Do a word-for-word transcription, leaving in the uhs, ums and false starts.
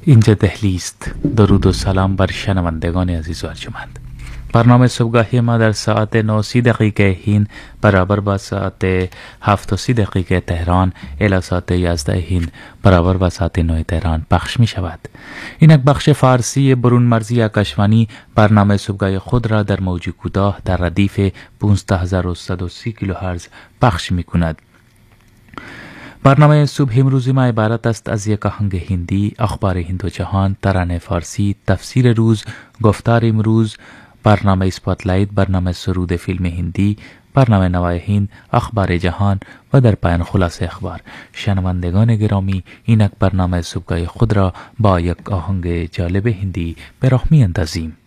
اینجا دهلی است. درود و سلام بر شنوندگان عزیز و ارجمند. برنامه صبحگاهی ما در ساعت نه و سی دقیقه هین برابر با ساعت هفت و سی دقیقه تهران الی ساعت یازده هین برابر با ساعت نه تهران پخش می شود. اینک بخش فارسی برون مرزی آکاشوانی برنامه صبحگاهی خود را در موج کوتاه در ردیف پانزده هزار و صد و سی کیلوهرتز پخش می کند. برنامه صبح امروزی ما عبارت است از یک آهنگ هندی، اخبار هند و جهان، ترانه فارسی، تفسیر روز، گفتار امروز، برنامه اسپاتلایت، برنامه سرود فیلم هندی، برنامه نوای هند، اخبار جهان و در پایان خلاصه اخبار. شنوندگان گرامی، اینک برنامه صبحگاهی خود را با یک آهنگ جالب هندی به راه می اندازیم.